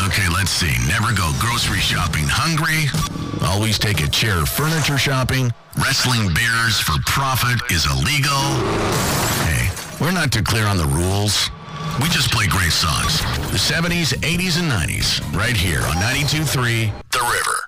Okay, let's see. Never go grocery shopping hungry. Always take a chair furniture shopping. Wrestling bears for profit is illegal. Hey, we're not too clear on the rules. We just play great songs. The 70s, 80s, and 90s. Right here on 92.3 The River.